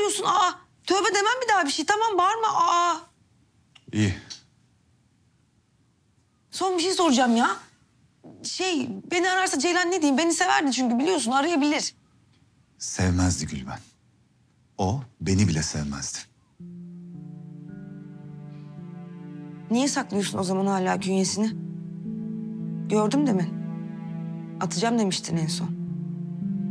bağırıyorsun? Aa, tövbe demem bir daha bir şey. Tamam bağırma. Aa. İyi. Son bir şey soracağım ya. Beni ararsa Ceylan ne diyeyim? Beni severdi çünkü biliyorsun arayabilir. Sevmezdi Gülben. O beni bile sevmezdi. Niye saklıyorsun o zaman hala künyesini? Gördüm demin. Atacağım demiştin en son.